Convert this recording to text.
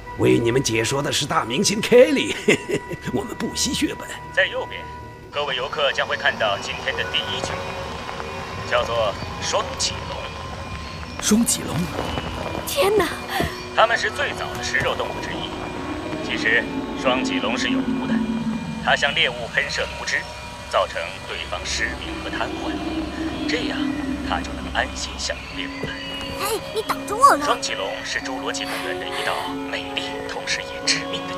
为你们解说的是大明星 Kelly， 我们不惜血本。 在右边，各位游客将会看到今天的第一具，叫做双脊龙。 双脊龙？ 天哪！ 它们是最早的食肉动物之一。其实，双脊龙是有毒的，它向猎物喷射毒汁，造成对方失明和瘫痪，这样它就能安心享用猎物了。 哎，你挡住我了！ 双脊龙是侏罗纪公园的一道美丽，同时也致命的